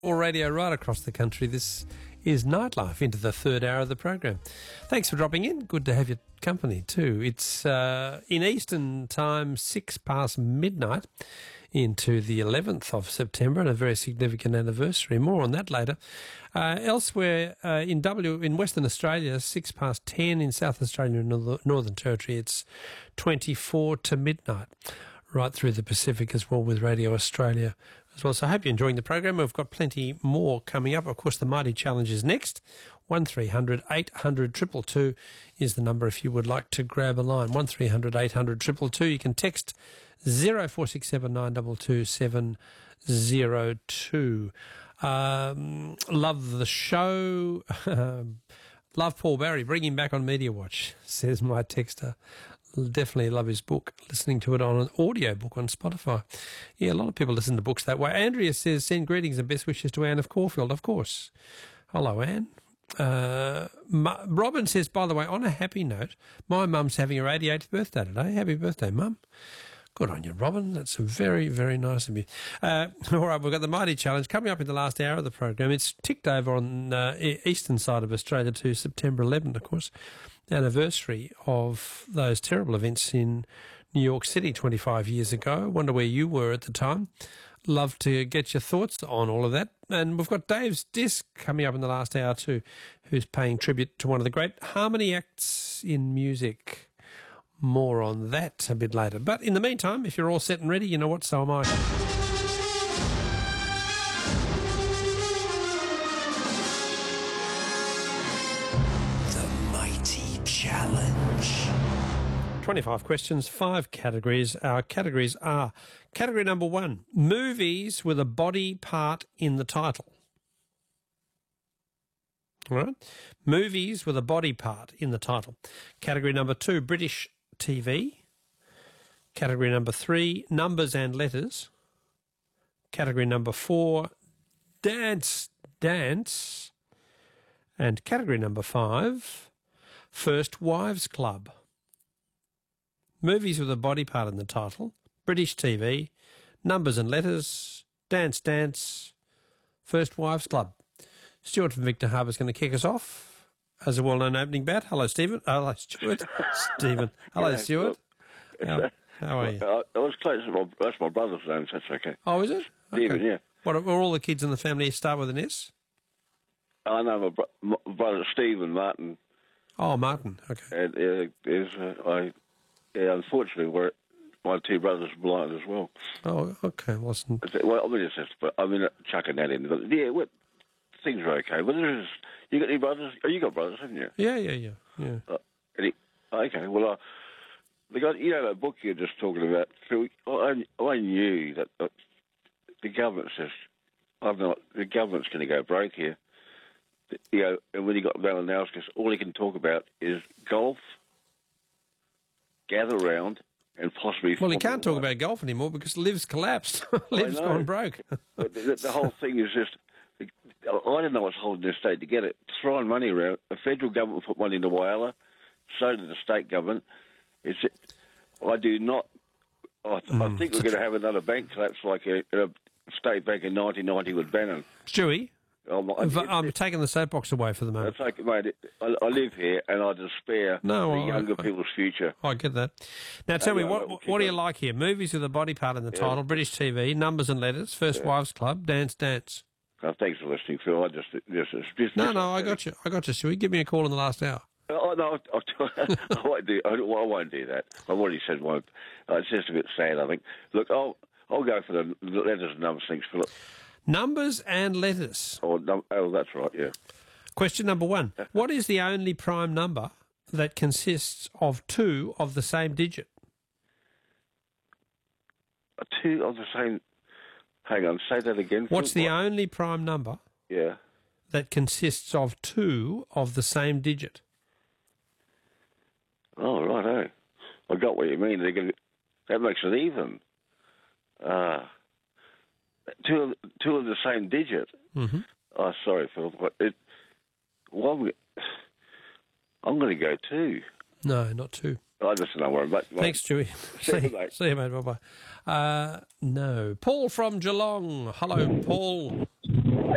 Or radio right across the country. This is Nightlife, into the third hour of the program. Thanks for dropping in. Good to have your company too. It's in Eastern time, 6 past midnight into the 11th of September, and a very significant anniversary. More on that later. Elsewhere in Western Australia, 6 past 10. In South Australia and Northern Territory, it's 24 to midnight. Right through the Pacific as well, with Radio Australia as well. So I hope you're enjoying the program. We've got plenty more coming up. Of course, the Mighty Challenge is next. 1300 800 222 is the number if you would like to grab a line. 1300 800 222. You can text 0467 922 702. Love the show. Love Paul Barry. Bring him back on Media Watch, says my texter. Definitely love his book, listening to it on an audio book on Spotify. Yeah, a lot of people listen to books that way. Andrea says, send greetings and best wishes to Anne of Caulfield, of course. Hello, Anne. Robin says, by the way, on a happy note, my mum's having her 88th birthday today. Happy birthday, Mum. Good on you, Robin. That's very, very nice of you. All right, we've got the Mighty Challenge coming up in the last hour of the program. It's ticked over on eastern side of Australia to September 11, of course, the anniversary of those terrible events in New York City 25 years ago. Wonder where you were at the time. Love to get your thoughts on all of that. And we've got Dave's Disc coming up in the last hour too, who's paying tribute to one of the great harmony acts in music. More on that a bit later. But in the meantime, if you're all set and ready, you know what, so am I. The Mighty Challenge. 25 questions, 5 categories. Our categories are: category number 1, movies with a body part in the title. All right? Movies with a body part in the title. Category number 2, British TV. Category number 3, numbers and letters. Category number 4, dance. And category number 5, First Wives Club. Movies with a body part in the title, British TV, numbers and letters, dance, First Wives Club. Stuart from Victor Harbour is going to kick us off as a well-known opening bat. Hello, Stephen. Hello, Stuart. Stephen. Hello, Stuart. How are you? I was close. That's my brother's name, so that's okay. Oh, is it? Okay. Stephen, yeah. What, are all the kids in the family start with an S? I know my brother Stephen Martin. Oh, Martin. Okay. And unfortunately, my 2 brothers are blind as well. Oh, okay. Well, I mean, chucking that in. But yeah, things are okay. But you got any brothers? Oh, you got brothers, haven't you? Yeah. Okay. Well, that book you're just talking about, Phil, I knew that the government says, the government's going to go broke here. And when he got Malinowskis, all he can talk about is golf, gather round, and possibly... Well, he can't talk about golf anymore because Liv's collapsed. Liv's gone broke. But the whole thing is just... I don't know what's holding the state together. It's throwing money around. The federal government put money into Whyalla, so did the state government. I do not... I think we're going to have another bank collapse like a state bank in 1990 with Bannon. Stewie, I'm taking the soapbox away for the moment. It's okay, mate. I live here and I despair the younger people's future. I get that. Now tell me, what do you like here? Movies with a body part in the title, British TV, numbers and letters, First Wives Club, dance. Oh, thanks for listening, Phil. No, I got you, Stewie. Give me a call in the last hour. Oh, no, I won't do that. I've already said one. It's just a bit sad, I think. Look, I'll go for the letters and numbers things, Philip. Numbers and letters. Oh, that's right, yeah. Question number 1. What is the only prime number that consists of 2 of the same digit? 2 of the same... Hang on, say that again. What's the only prime number that consists of 2 of the same digit? Oh, right, I got what you mean. That makes it even. 2 of the same digit. Mm-hmm. Oh, sorry, Phil. I'm going to go 2. No, not 2. I just know where I'm at. Thanks, Stewie. See you, mate. Bye-bye. No. Paul from Geelong. Hello, Paul.